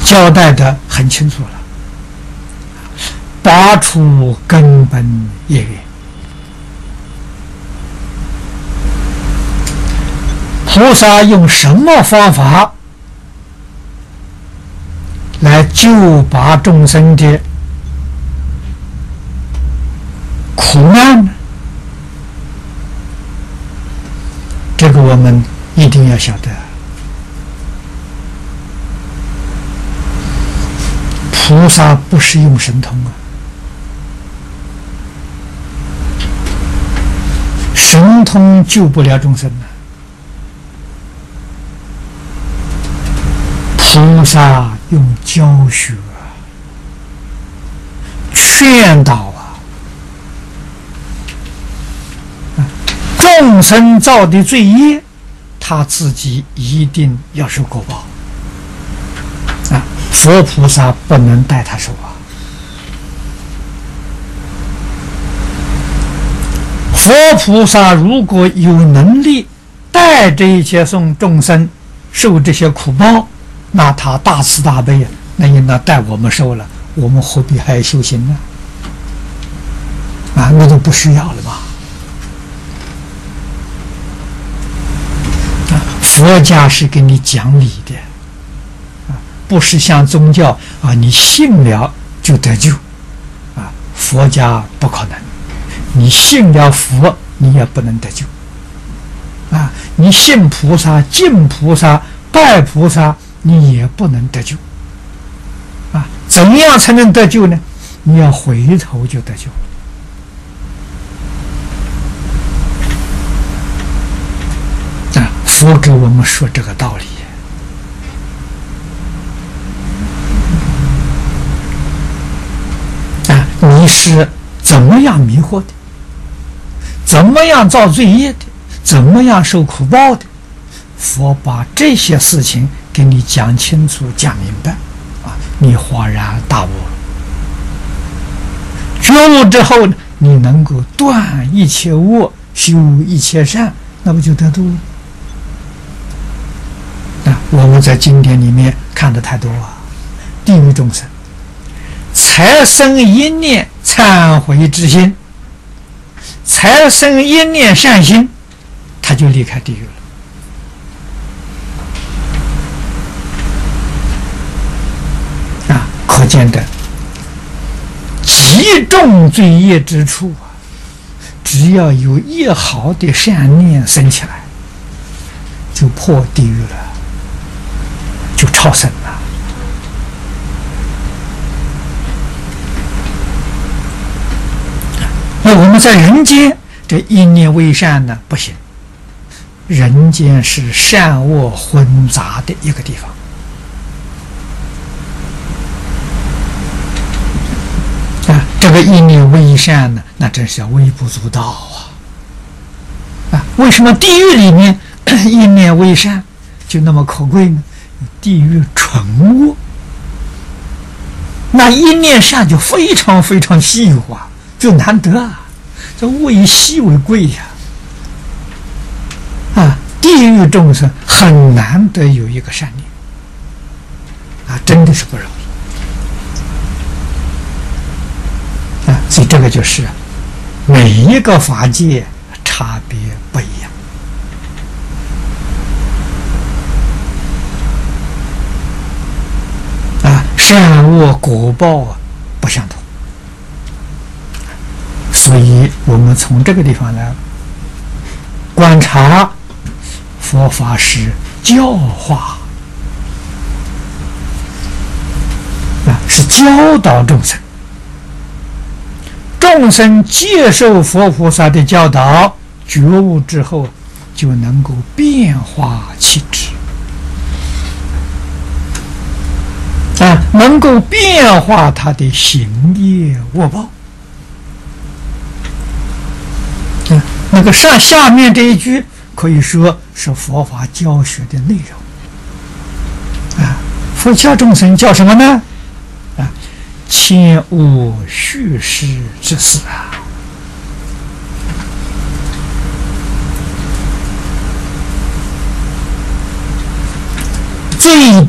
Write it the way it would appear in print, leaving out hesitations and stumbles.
交代的很清楚了，拔除根本业缘。菩萨用什么方法来救拔众生的苦难呢？这个我们一定要晓得。菩萨不是用神通啊，神通救不了众生啊。菩萨用教学劝导众生造的罪业，他自己一定要受果报佛菩萨不能代他受佛菩萨如果有能力带这一切众生受这些苦报，那他大慈大悲那应当带我们受了，我们何必还修行呢？那就不需要了吧？佛家是给你讲理的不是像宗教你信了就得救佛家不可能，你信了佛你也不能得救你信菩萨、敬菩萨、拜菩萨，你也不能得救怎样才能得救呢？你要回头就得救。佛给我们说这个道理你是怎么样迷惑的，怎么样造罪业的，怎么样受苦报的，佛把这些事情给你讲清楚讲明白你恍然大悟了。觉悟之后呢，你能够断一切恶，修一切善，那不就得度了？我们在经典里面看的太多地狱众生才生一念忏悔之心，才生一念善心，他就离开地狱了可见的极重罪业之处只要有一毫的善念生起来，就破地狱了，就超生了那我们在人间这一念为善呢不行，人间是善恶混杂的一个地方这个一念为善呢，那真是要微不足道为什么地狱里面一念为善就那么可贵呢？地狱纯恶，那一念善就非常非常稀有就难得这物以稀为贵地狱众生很难得有一个善念真的是不容易所以这个就是每一个法界差别不一样善恶果报不相同，所以我们从这个地方来观察佛法是教化是教导众生，众生接受佛菩萨的教导，觉悟之后就能够变化气质能够变化他的行业恶报那个下面这一句可以说是佛法教学的内容佛教众生叫什么呢？切勿虚实之事最